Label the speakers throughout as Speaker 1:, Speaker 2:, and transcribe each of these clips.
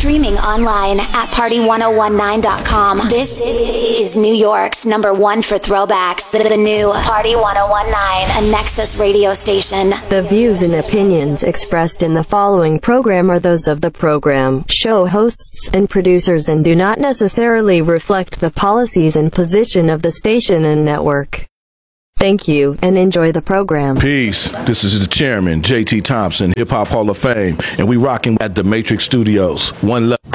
Speaker 1: Streaming online at party1019.com. This is New York's #1 for throwbacks. The new Party 1019, a Nexus radio station.
Speaker 2: The views and opinions expressed in the following program are those of the program, show hosts, and producers and do not necessarily reflect the policies and position of the station and network. Thank you, and enjoy the program.
Speaker 3: Peace. This is the chairman, JT Thompson, Hip Hop Hall of Fame, and we rocking at the Matrix Studios. One love.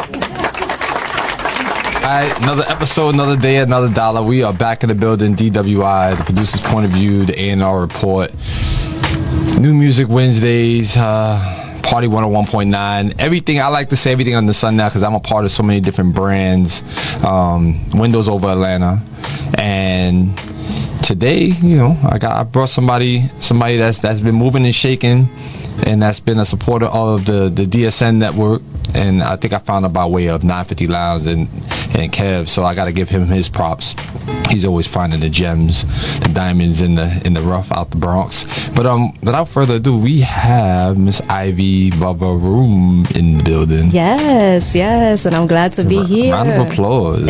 Speaker 4: Alright, another episode, another day, another dollar. We are back in the building, DWI, the producer's point of view, the A&R report. New Music Wednesdays, Party 101.9. Everything, I like to say everything under the sun now because I'm a part of so many different brands. Windows over Atlanta. And today, you know, I brought somebody that's been moving and shaking, and that's been a supporter of the DSN network, and I think I found out by way of 950 Lounge and Kev, so I got to give him his props. He's always finding the gems, the diamonds in the rough out the Bronx. But without further ado, we have Miss Ivy Bavaroom in the building.
Speaker 5: Yes, and I'm glad to be here.
Speaker 4: Round of applause.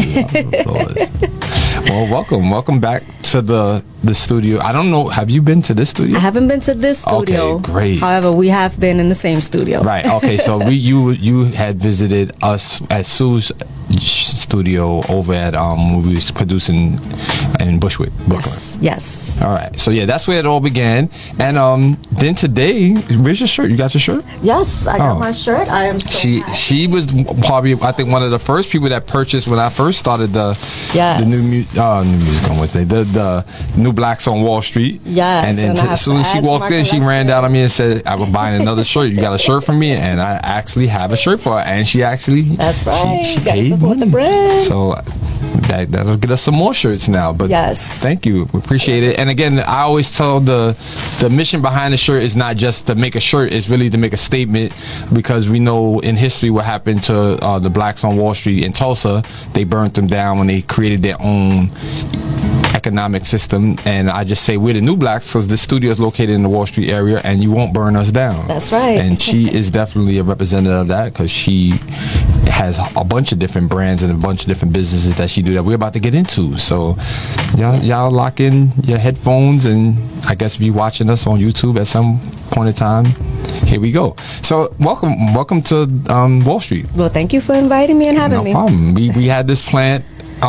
Speaker 4: Well, welcome back to the studio. I don't know, have you been to this studio?
Speaker 5: I haven't been to this studio.
Speaker 4: Okay, great.
Speaker 5: However, we have been in the same studio.
Speaker 4: Right. Okay. So you had visited us at Sue's studio over at when we was producing in Bushwick, Brooklyn.
Speaker 5: Yes.
Speaker 4: All right. So yeah, that's where it all began. And then today, where's your shirt? You got your shirt?
Speaker 5: Yes, I got my shirt. I am so happy.
Speaker 4: She was probably, I think, one of the first people that purchased when I first started the new music on Wednesday, the New Blacks on Wall Street.
Speaker 5: Yes.
Speaker 4: And then as soon as she walked in, she ran down on me and said, "I was buying another shirt. You got a shirt for me?" And I actually have a shirt for her, and she actually she paid money.
Speaker 5: The brand.
Speaker 4: So that'll get us some more shirts now. But
Speaker 5: yes,
Speaker 4: thank you, we appreciate it. And again, I always tell the mission behind the shirt is not just to make a shirt; it's really to make a statement, because we know in history what happened to the blacks on Wall Street in Tulsa. They burnt them down when they created their own economic system. And I just say we're the new blacks because this studio is located in the Wall Street area, and you won't burn us down.
Speaker 5: That's right.
Speaker 4: And she is definitely a representative of that, because she has a bunch of different brands and a bunch of different businesses that she do that we're about to get into. So y'all lock in your headphones, and I guess if you're watching us on YouTube at some point in time, here we go. So welcome to Wall Street.
Speaker 5: Well, thank you for inviting me and having me.
Speaker 4: No problem. We had this plant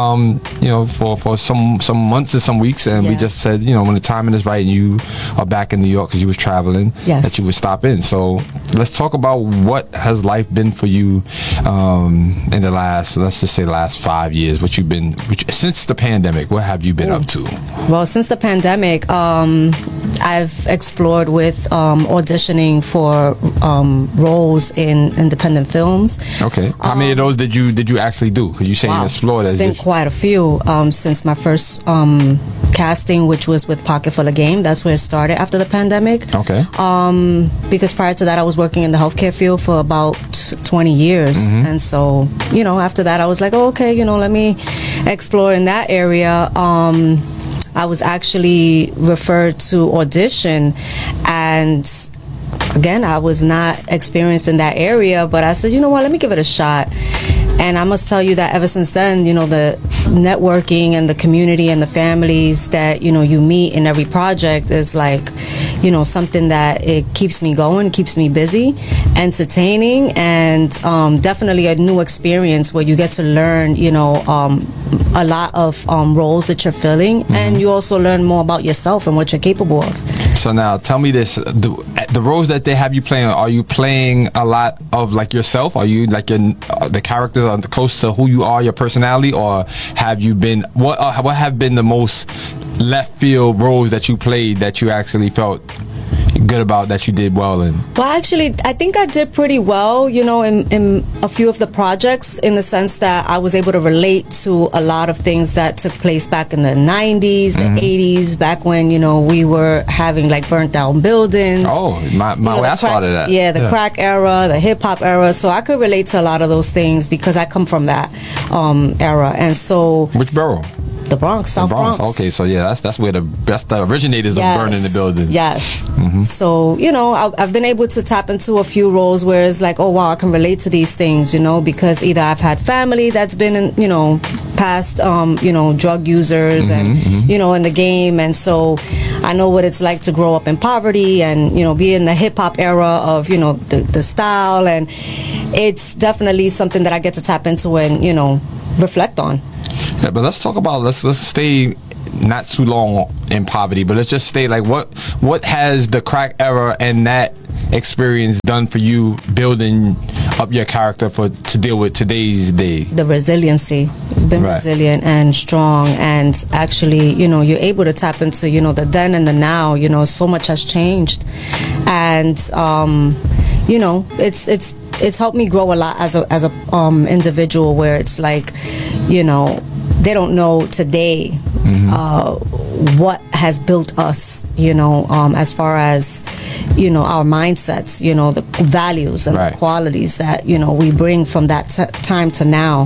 Speaker 4: for some months and some weeks, and we just said, when the timing is right and you are back in New York because you was traveling, that you would stop in. So let's talk about what has life been for you in the last, let's just say, last 5 years. What you've been since the pandemic. What have you been up to?
Speaker 5: Well, since the pandemic, I've explored with auditioning for roles in independent films.
Speaker 4: Okay. How many of those did you actually do? Because you say you explored.
Speaker 5: It's been quite a few since my first casting, which was with Pocket Full of Game. That's where it started after the pandemic.
Speaker 4: Okay.
Speaker 5: Because prior to that, I was working in the healthcare field for about 20 years. Mm-hmm. And so, after that, I was like, okay, let me explore in that area. I was actually referred to audition, and again, I was not experienced in that area, but I said, let me give it a shot. And I must tell you that ever since then, the networking and the community and the families that, you meet in every project is like, something that it keeps me going, keeps me busy, entertaining, and definitely a new experience where you get to learn, a lot of roles that you're filling, mm-hmm. and you also learn more about yourself and what you're capable of.
Speaker 4: So now tell me this, the roles that they have you playing, are you playing a lot of like yourself? Are you like the characters are close to who you are, your personality, or have you been, what have been the most left field roles that you played that you actually felt good about, that you did well in?
Speaker 5: Well, actually, I think I did pretty well, in a few of the projects, in the sense that I was able to relate to a lot of things that took place back in the 90s, the 80s, back when, we were having like burnt down buildings.
Speaker 4: Oh, my way I started that.
Speaker 5: Yeah, the crack era, the hip hop era. So I could relate to a lot of those things because I come from that era. And so...
Speaker 4: Which borough?
Speaker 5: The Bronx, South Bronx.
Speaker 4: Okay, so yeah, that's where the originators of burning the building.
Speaker 5: Yes. So, you know, I've been able to tap into a few roles where it's like, oh wow, I can relate to these things, you know, because either I've had family that's been in, you know, past you know, drug users and you know, in the game, and so I know what it's like to grow up in poverty and, you know, be in the hip hop era of, you know, the style, and it's definitely something that I get to tap into and, you know, reflect on.
Speaker 4: Yeah, but let's talk about let's stay not too long in poverty, but let's just stay like what has the crack era and that experience done for you building up your character to deal with today's day? The
Speaker 5: resiliency. Been resilient and strong, and actually, you know, you're able to tap into, you know, the then and the now. You know, so much has changed, and you know, it's helped me grow a lot as a individual, where it's like, you know, they don't know today what has built us, you know, as far as, you know, our mindsets, you know, the values and the qualities that, you know, we bring from that time to now.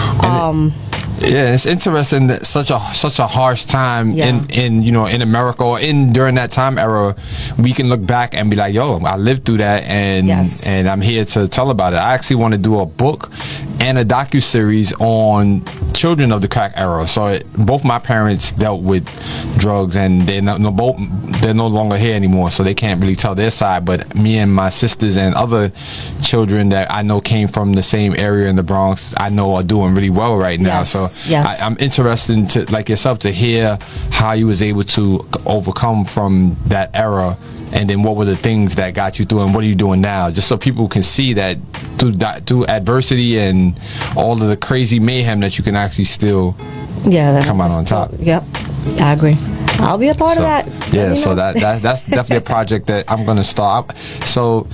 Speaker 4: Yeah, it's interesting that such a harsh time in you know, in America, or during that time era, we can look back and be like, yo, I lived through that, and and I'm here to tell about it. I actually want to do a book and a docuseries on children of the crack era. So both my parents dealt with drugs, and they're no longer here anymore, so they can't really tell their side. But me and my sisters and other children that I know came from the same area in the Bronx, I know are doing really well right now. So I'm interested to, like yourself, to hear how you was able to overcome from that era, and then what were the things that got you through, and what are you doing now, just so people can see that through adversity and all of the crazy mayhem that you can actually still come out on top.
Speaker 5: Yep, I agree. I'll be a part of that.
Speaker 4: Yeah, so that's definitely a project that I'm going to start. So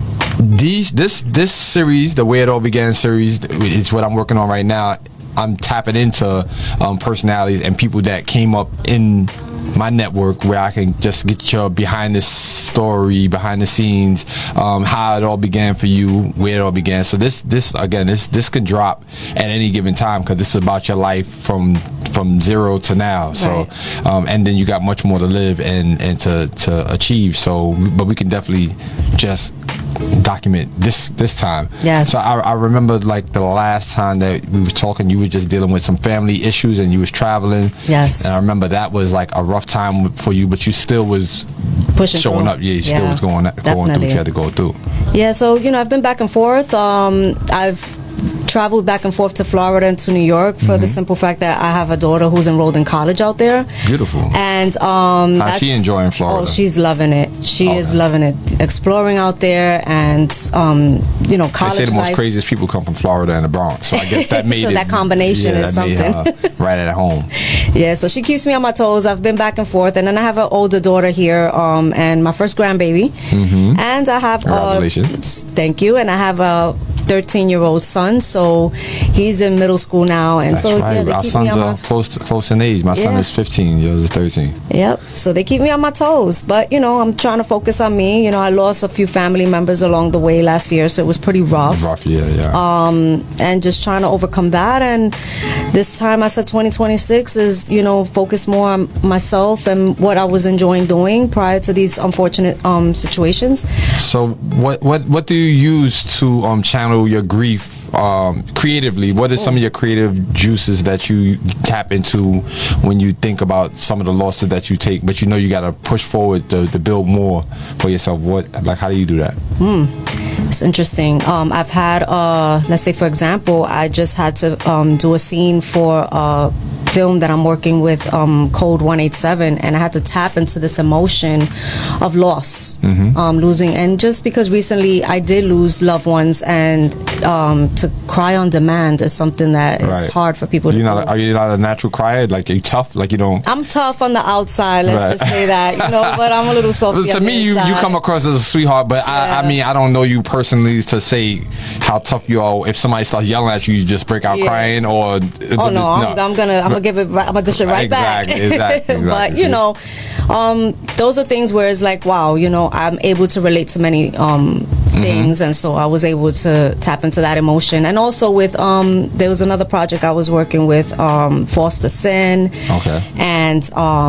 Speaker 4: this series, the Where It All Began series, is what I'm working on right now. I'm tapping into personalities and people that came up in my network, where I can just get your behind the story, behind the scenes, how it all began for you, where it all began. So this can drop at any given time, because this is about your life from zero to now. So and then you got much more to live and to achieve. So but we can definitely just document this time.
Speaker 5: Yes.
Speaker 4: So I remember, like, the last time that we were talking, you were just dealing with some family issues and you was traveling.
Speaker 5: Yes.
Speaker 4: And I remember that was like a rough time for you, but you still was
Speaker 5: pushing
Speaker 4: showing
Speaker 5: through.
Speaker 4: up. Yeah, you still was going through what you had to go through.
Speaker 5: Yeah, so, you know, I've been back and forth. I've traveled back and forth to Florida and to New York for the simple fact that I have a daughter who's enrolled in college out there.
Speaker 4: Beautiful.
Speaker 5: And
Speaker 4: how's she enjoying Florida?
Speaker 5: Oh, she's loving it. She is loving it, exploring out there, and you know, college
Speaker 4: They say the most
Speaker 5: life.
Speaker 4: craziest people come from Florida and the Bronx, so I guess that made
Speaker 5: so
Speaker 4: it,
Speaker 5: that combination is something.
Speaker 4: Right at home.
Speaker 5: Yeah, so she keeps me on my toes. I've been back and forth, and then I have an older daughter here, and my first grandbaby, and I have
Speaker 4: congratulations.
Speaker 5: Thank you, and I have a 13-year-old son, so he's in middle school now, and
Speaker 4: That's
Speaker 5: so
Speaker 4: right.
Speaker 5: yeah,
Speaker 4: Our sons are close in age. My son is 15, yours is 13.
Speaker 5: Yep. So they keep me on my toes, but you know, I'm trying to focus on me. You know, I lost a few family members along the way last year, so it was pretty rough. And just trying to overcome that. And this time, I said 2026 is, you know, focus more on myself and what I was enjoying doing prior to these unfortunate situations.
Speaker 4: So what do you use to channel your grief creatively? What are some of your creative juices that you tap into when you think about some of the losses that you take, but you know you got to push forward to build more for yourself? How do you do that?
Speaker 5: It's interesting. I've had let's say, for example, I just had to do a scene for a film that I'm working with, Code 187, and I had to tap into this emotion of loss, losing, and just because recently I did lose loved ones, and to cry on demand is something that is hard for people to do.
Speaker 4: Are you not a natural crier? Like, are you tough? Like, you don't...
Speaker 5: I'm tough on the outside, let's just say that, you know, but I'm a little soft.
Speaker 4: To me, you come across as a sweetheart, but I mean, I don't know you personally to say how tough you are. If somebody starts yelling at you, you just break out crying, or...
Speaker 5: I'm I'm gonna dish it right back.
Speaker 4: Exactly.
Speaker 5: But you know, those are things where it's like, wow, you know, I'm able to relate to many things, and so I was able to tap into that emotion. And also with there was another project I was working with, Foster Sin.
Speaker 4: Okay.
Speaker 5: And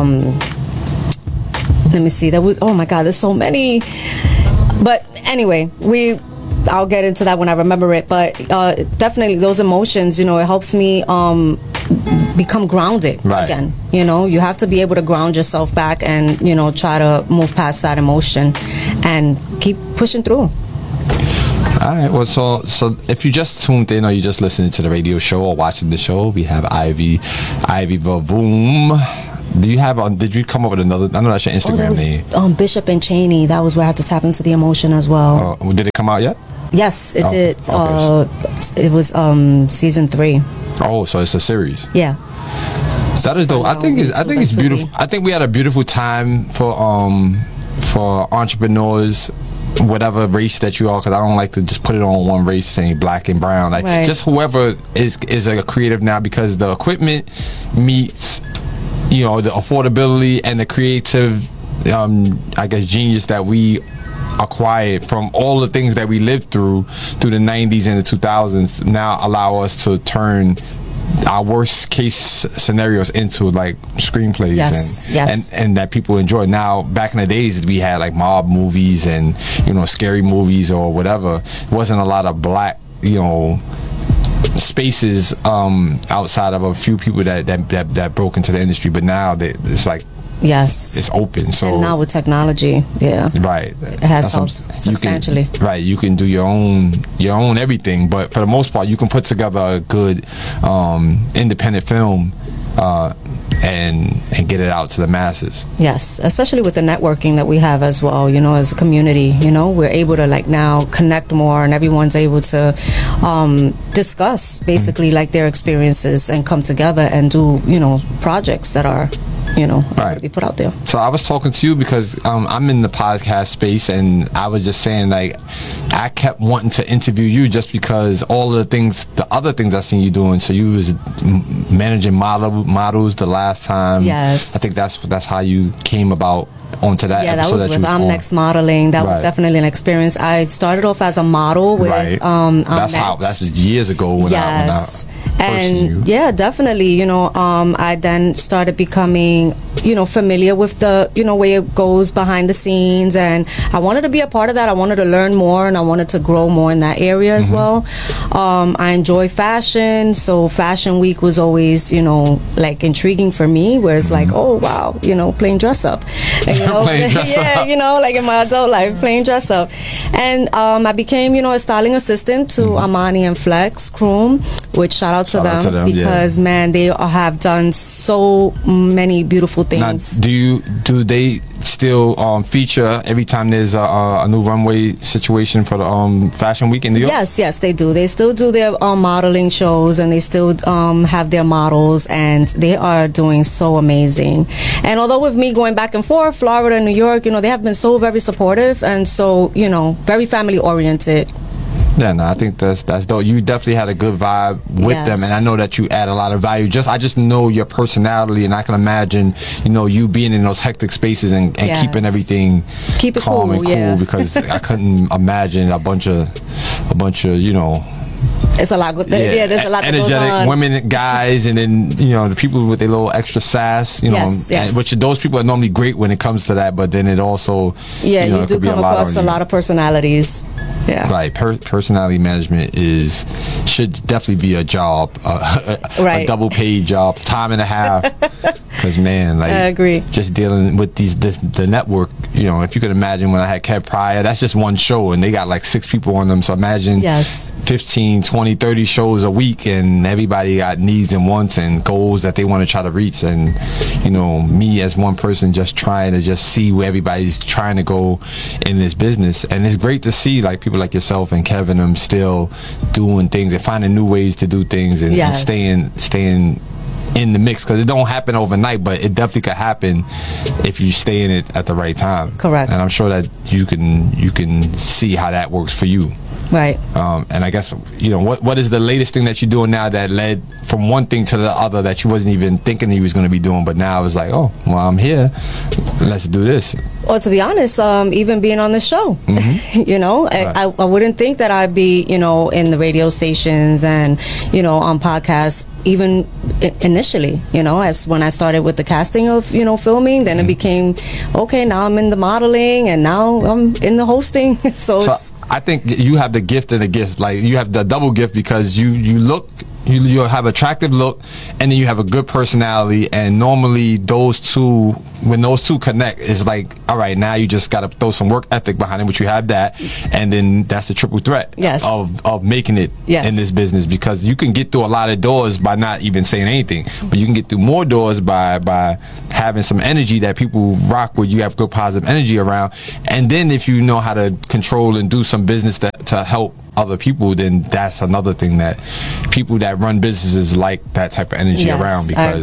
Speaker 5: let me see, there was, oh my God, there's so many. But anyway, I'll get into that when I remember it. But definitely those emotions, you know, it helps me become grounded again. You know, you have to be able to ground yourself back and, you know, try to move past that emotion and keep pushing through.
Speaker 4: All right. Well, so if you just tuned in or you just listening to the radio show or watching the show, we have Ivy Bavoom. Do you have? Did you come up with another? I know that's your Instagram name.
Speaker 5: Bishop and Cheney. That was where I had to tap into the emotion as well.
Speaker 4: Did it come out yet?
Speaker 5: Yes, it did.
Speaker 4: Okay.
Speaker 5: It was season 3.
Speaker 4: Oh, so it's a series.
Speaker 5: Yeah.
Speaker 4: That is dope. I think it's beautiful. I think we had a beautiful time for entrepreneurs, whatever race that you are, because I don't like to just put it on one race saying black and brown, like just whoever is a creative now, because the equipment meets, you know, the affordability and the creative I guess genius that we acquired from all the things that we lived through the 90s and the 2000s now allow us to turn our worst case scenarios into like screenplays and that people enjoy. Now back in the days we had like mob movies and, you know, scary movies or whatever. It wasn't a lot of black, you know, spaces outside of a few people that broke into the industry, but now it's like it's open. So
Speaker 5: and now with technology,
Speaker 4: right,
Speaker 5: it has helped substantially.
Speaker 4: You can do your own everything, but for the most part you can put together a good independent film and get it out to the masses.
Speaker 5: Yes, especially with the networking that we have as well, you know, as a community, you know, we're able to like now connect more, and everyone's able to discuss basically like their experiences and come together and do, you know, projects that are, you know, be put out there.
Speaker 4: So I was talking to you because I'm in the podcast space, and I was just saying, like, I kept wanting to interview you just because all of the other things I seen you doing. So you was managing models the last time.
Speaker 5: Yes,
Speaker 4: I think that's how you came about onto that episode.
Speaker 5: That was with I'm Next Modeling. That was definitely an experience. I started off as a model with
Speaker 4: that's years ago when I first knew you.
Speaker 5: Definitely, you know, I then started becoming, you know, familiar with the, you know, way it goes behind the scenes, and I wanted to be a part of that. I wanted to learn more, and I wanted to grow more in that area as well. I enjoy fashion, so Fashion Week was always, you know, like intriguing for me, where it's like, oh wow, you know, playing dress up. You know, you know, like in my adult life, playing dress up. And I became, you know, a styling assistant to Amani and Flex Kroom, which shout out to them because man, they have done so many beautiful things.
Speaker 4: Now, do they still feature every time there's a new runway situation for the Fashion Week in New York?
Speaker 5: Yes, they do. They still do their modeling shows, and they still have their models, and they are doing so amazing. And although with me going back and forth, Florida and New York, you know, they have been so very supportive and so, you know, very family oriented.
Speaker 4: Yeah, no, I think that's dope. You definitely had a good vibe with them, and I know that you add a lot of value. I just know your personality, and I can imagine, you know, you being in those hectic spaces and keeping everything calm and cool. Because I couldn't imagine a bunch of you know.
Speaker 5: It's a lot. There's a lot that goes on.
Speaker 4: Energetic women, guys, and then, you know, the people with their little extra sass. You know, which those people are normally great when it comes to that. But then it also, you know,
Speaker 5: you do come across a lot of personalities. Yeah,
Speaker 4: right. Personality management should definitely be a job, a double paid job, time and a half. Because man, like,
Speaker 5: I agree.
Speaker 4: Just dealing with the network. You know, if you could imagine when I had Kev Pryor, that's just one show, and they got like 6 people on them. So imagine 15, 20, 30 shows a week, and everybody got needs and wants and goals that they want to try to reach. And, you know, me as one person just trying to just see where everybody's trying to go in this business. And it's great to see like people like yourself and Kevin still doing things and finding new ways to do things and staying in the mix, because it don't happen overnight, but it definitely could happen if you stay in it at the right time.
Speaker 5: Correct.
Speaker 4: And I'm sure that you can see how that works for you.
Speaker 5: Right.
Speaker 4: And I guess, what is the latest thing that you're doing now that led from one thing to the other that you wasn't even thinking you was going to be doing, but now it's like, oh, well, I'm here, let's do this?
Speaker 5: Well, to be honest, even being on the show,
Speaker 4: Right.
Speaker 5: I wouldn't think that I'd be, in the radio stations and, on podcasts, even initially, as when I started with the casting of, filming, then it became, okay, now I'm in the modeling, and now I'm in the hosting. So it's...
Speaker 4: I think you have the gift and the gift. Like, you have the double gift, because you look... You have attractive look, and then you have a good personality, and normally when those two connect, it's like, all right, now you just got to throw some work ethic behind it, which you have that, and then that's the triple threat of making it in this business, because you can get through a lot of doors by not even saying anything, but you can get through more doors by having some energy that people rock with. You have good positive energy around, and then if you know how to control and do some business to help other people, then that's another thing that people that run businesses like that type of energy around, because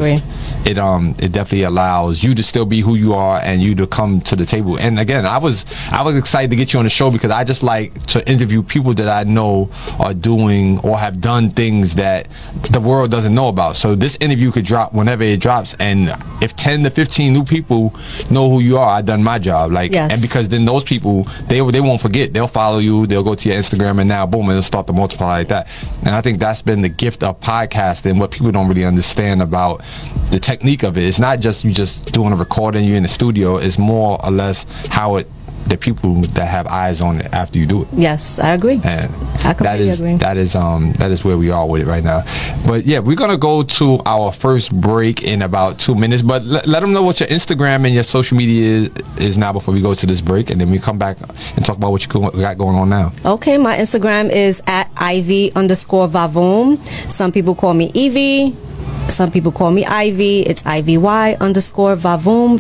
Speaker 4: it definitely allows you to still be who you are and you to come to the table. And again, I was excited to get you on the show, because I just like to interview people that I know are doing or have done things that the world doesn't know about. So this interview could drop whenever it drops, and if 10 to 15 new people know who you are, I've done my job. And because then those people, they won't forget. They'll follow you, they'll go to your Instagram, and now boom, it'll start to multiply like that. And I think that's been the gift of podcasting. What people don't really understand about the technique of it, it's not just you just doing a recording, you're in the studio. It's more or less how the people that have eyes on it after you do it.
Speaker 5: Yes, I agree.
Speaker 4: And
Speaker 5: I completely agree.
Speaker 4: That is where we are with it right now. But yeah, we're gonna go to our first break in about 2 minutes. But let them know what your Instagram and your social media is now before we go to this break, and then we come back and talk about what you got going on now.
Speaker 5: Okay, my Instagram is at Ivy_Vavoom. Some people call me Evie. Some people call me Ivy. It's IVY_Vavoom,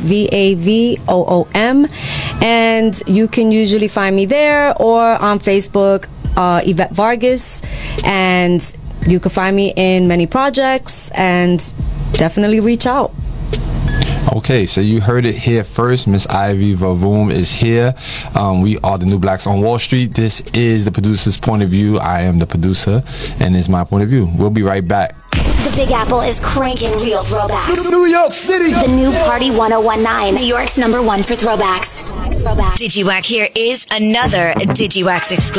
Speaker 5: VAVOOM. And you can usually find me there, or on Facebook, Yvette Vargas. And you can find me in many projects, and definitely reach out.
Speaker 4: Okay, so you heard it here first. Miss Ivy Vavoom is here. We are the New Blacks on Wall Street. This is the producer's point of view. I am the producer, and it's my point of view. We'll be right back.
Speaker 1: The Big Apple is cranking real throwbacks.
Speaker 6: New York City.
Speaker 1: The new Party 1019, New York's #1 for throwbacks.
Speaker 7: DigiWack, here is another DigiWax exclusive.